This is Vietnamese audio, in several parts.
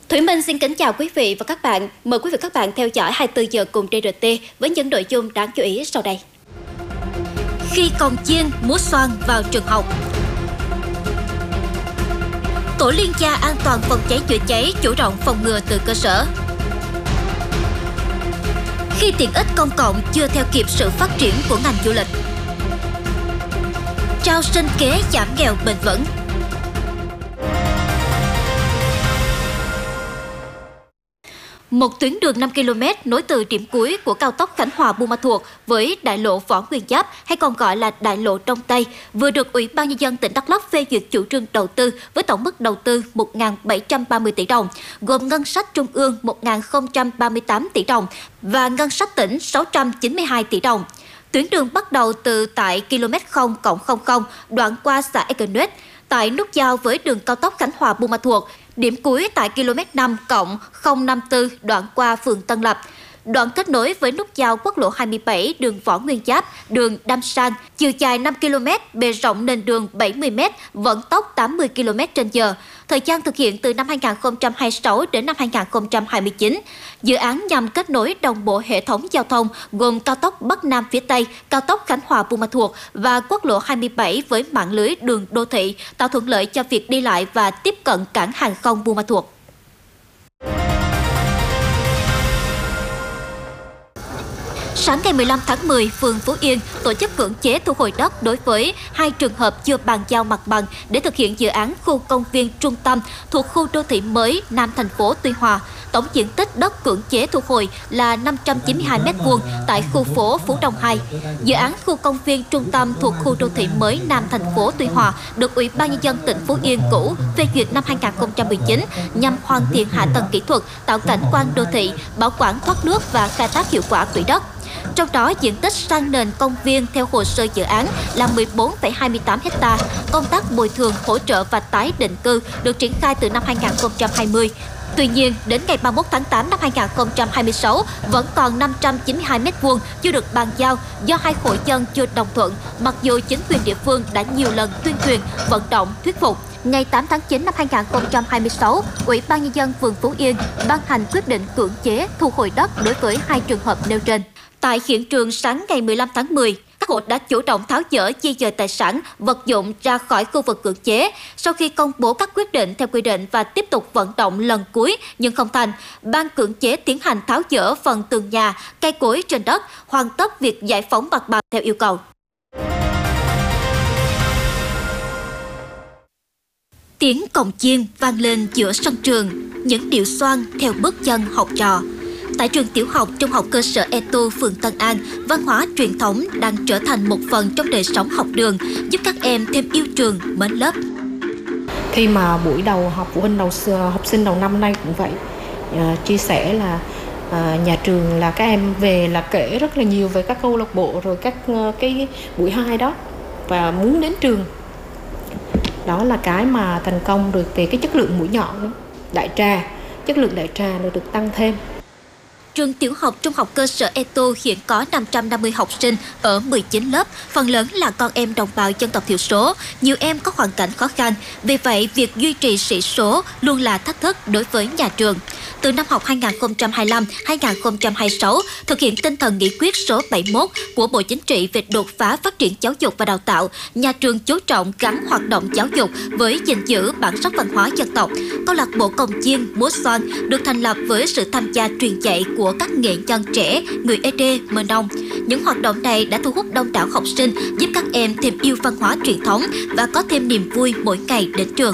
Thủy Minh xin kính chào quý vị và các bạn. Mời quý vị và các bạn theo dõi 24 giờ cùng TRT với những nội dung đáng chú ý sau đây. Khi cồng chiên, múa xoan vào trường học. Tổ liên gia an toàn phòng cháy chữa cháy chủ động phòng ngừa từ cơ sở. Khi tiện ích công cộng chưa theo kịp sự phát triển của ngành du lịch. Trao sinh kế giảm nghèo bền vững. Một tuyến đường 5 km nối từ điểm cuối của cao tốc Khánh Hòa - Buôn Ma Thuột với đại lộ Võ Nguyên Giáp hay còn gọi là đại lộ Đông Tây vừa được Ủy ban Nhân dân tỉnh Đắk Lắk phê duyệt chủ trương đầu tư với tổng mức đầu tư 1.730 tỷ đồng, gồm ngân sách trung ương 1.038 tỷ đồng và ngân sách tỉnh 692 tỷ đồng. Tuyến đường bắt đầu từ tại km 0+00 đoạn qua xã Ekenwet, tại nút giao với đường cao tốc Khánh Hòa - Buôn Ma Thuột, điểm cuối tại km 5+054 đoạn qua phường Tân Lập. Đoạn kết nối với nút giao quốc lộ 27 đường Võ Nguyên Giáp, đường Đam Sang, chiều dài 5 km, bề rộng nền đường 70 m, vận tốc 80 km/h. Thời gian thực hiện từ năm 2026 đến năm 2029. Dự án nhằm kết nối đồng bộ hệ thống giao thông gồm cao tốc Bắc Nam phía Tây, cao tốc Khánh Hòa - Buôn Ma Thuột và quốc lộ 27 với mạng lưới đường đô thị, tạo thuận lợi cho việc đi lại và tiếp cận cảng hàng không Buôn Ma Thuột. Sáng ngày 15 tháng 10, phường Phú Yên tổ chức cưỡng chế thu hồi đất đối với 2 trường hợp chưa bàn giao mặt bằng để thực hiện dự án khu công viên trung tâm thuộc khu đô thị mới Nam thành phố Tuy Hòa. Tổng diện tích đất cưỡng chế thu hồi là 592 m2 tại khu phố Phú Đông 2. Dự án khu công viên trung tâm thuộc khu đô thị mới Nam thành phố Tuy Hòa được Ủy ban Nhân dân tỉnh Phú Yên cũ phê duyệt năm 2019 nhằm hoàn thiện hạ tầng kỹ thuật, tạo cảnh quan đô thị, bảo quản thoát nước và khai thác hiệu quả quỹ đất. Trong đó, diện tích san nền công viên theo hồ sơ dự án là 14,28 ha. Công tác bồi thường, hỗ trợ và tái định cư được triển khai từ năm 2020. Tuy nhiên, đến ngày 31 tháng 8 năm 2026, vẫn còn 592 m2 chưa được bàn giao do 2 hộ dân chưa đồng thuận, mặc dù chính quyền địa phương đã nhiều lần tuyên truyền, vận động, thuyết phục. Ngày 8 tháng 9 năm 2026, Ủy ban Nhân dân phường Phú Yên ban hành quyết định cưỡng chế thu hồi đất đối với 2 trường hợp nêu trên. Tại hiện trường sáng ngày 15 tháng 10, các hộ đã chủ động tháo dỡ di dời tài sản, vật dụng ra khỏi khu vực cưỡng chế. Sau khi công bố các quyết định theo quy định và tiếp tục vận động lần cuối nhưng không thành, ban cưỡng chế tiến hành tháo dỡ phần tường nhà, cây cối trên đất, hoàn tất việc giải phóng mặt bằng theo yêu cầu. Tiếng cồng chiên vang lên giữa sân trường, những điệu xoan theo bước chân học trò. Tại trường tiểu học, trung học cơ sở Etu, phường Tân An, văn hóa truyền thống đang trở thành một phần trong đời sống học đường, giúp các em thêm yêu trường, mến lớp. Khi mà buổi đầu học phụ huynh học sinh đầu năm nay cũng vậy, chia sẻ là nhà trường là các em về là kể rất là nhiều về các câu lạc bộ rồi các cái buổi 2 đó và muốn đến trường. Đó là cái mà thành công được về cái chất lượng mũi nhọn đó. Chất lượng đại trà được tăng thêm. Trường tiểu học trung học cơ sở Etu hiện có 550 học sinh ở 19 lớp, phần lớn là con em đồng bào dân tộc thiểu số, nhiều em có hoàn cảnh khó khăn. Vì vậy, việc duy trì sĩ số luôn là thách thức đối với nhà trường. Từ năm học 2025-2026, thực hiện tinh thần nghị quyết số 71 của Bộ Chính trị về đột phá phát triển giáo dục và đào tạo, nhà trường chú trọng gắn hoạt động giáo dục với gìn giữ bản sắc văn hóa dân tộc. Câu lạc bộ cồng chiên, múa xoan được thành lập với sự tham gia truyền dạy của các nghệ nhân trẻ, người Ede, Mơ Nông. Những hoạt động này đã thu hút đông đảo học sinh, giúp các em thêm yêu văn hóa truyền thống và có thêm niềm vui mỗi ngày đến trường.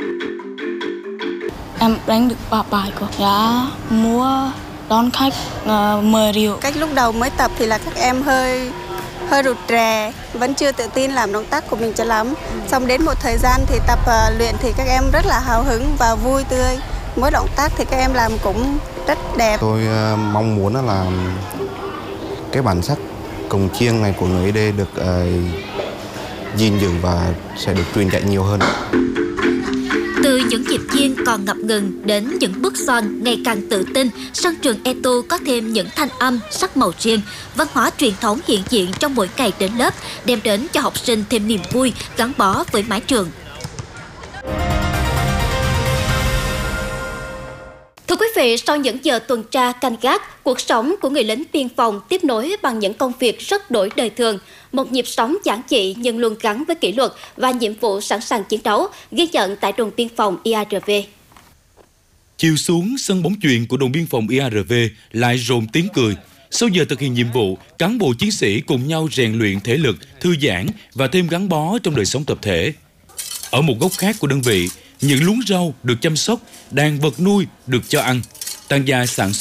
Em đánh được 3 bài cô. Dạ, múa đón khách 10 triệu. Cách lúc đầu mới tập thì là các em hơi rụt rè, vẫn chưa tự tin làm động tác của mình cho lắm. Xong đến một thời gian thì tập luyện thì các em rất là hào hứng và vui tươi. Mỗi động tác thì các em làm cũng rất đẹp. Tôi mong muốn là cái bản sắc cồng chiêng này của người Ede được gìn giữ và sẽ được truyền dạy nhiều hơn. Từ những nhịp chiên còn ngập ngừng đến những bước xoan ngày càng tự tin, sân trường Etu có thêm những thanh âm, sắc màu riêng, văn hóa truyền thống hiện diện trong mỗi ngày đến lớp, đem đến cho học sinh thêm niềm vui gắn bó với mái trường. vị, sau những giờ tuần tra canh gác, cuộc sống của người lính biên phòng tiếp nối bằng những công việc rất đổi đời thường. Một nhịp sống giản dị nhưng luôn gắn với kỷ luật và nhiệm vụ sẵn sàng chiến đấu, ghi nhận tại đồn biên phòng IARV. Chiều xuống, sân bóng chuyền của đồn biên phòng IARV lại rộn tiếng cười. Sau giờ thực hiện nhiệm vụ, cán bộ chiến sĩ cùng nhau rèn luyện thể lực, thư giãn và thêm gắn bó trong đời sống tập thể. Ở một góc khác của đơn vị, những luống rau được chăm sóc, đàn vật nuôi được cho ăn, tăng gia sản xuất